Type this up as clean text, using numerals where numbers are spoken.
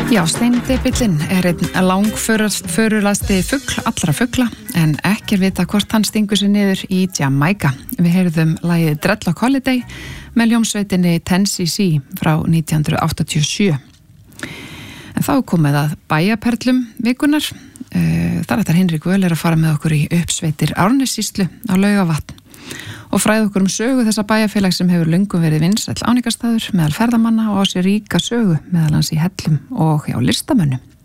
Já, steindepillinn einn langförulasti fugl allra fugla en ekki vita hvort hann stingur sig niður í Jamaica. Við heyrðum lagið Dreadlock Holiday með hljómsveitinni Tennessee frá 1987. En þá komið að bæjaperlum vikunar. Þar ætlar Hinrik Völer að fara með okkur í uppsveitir Árnessýslu á Laugavatn og fræða okkur sögu þessa bæjarfélag sem hefur löngum verið vinsæll áningarstaður meðal ferðamanna og á sér ríka sögu meðal hans í hellum og hjá listamönnum.